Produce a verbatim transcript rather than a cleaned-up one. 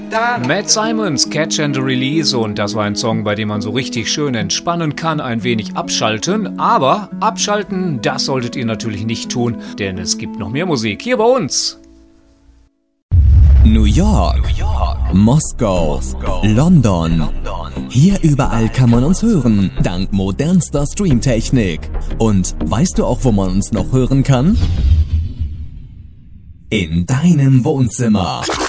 Matt Simons, Catch and Release, und das war ein Song, bei dem man so richtig schön entspannen kann, ein wenig abschalten, aber abschalten, das solltet ihr natürlich nicht tun, denn es gibt noch mehr Musik hier bei uns. New York, New York, Moskau, Moskau, London. London. Hier überall kann man uns hören, dank modernster Streamtechnik. Und weißt du auch, wo man uns noch hören kann? In deinem Wohnzimmer.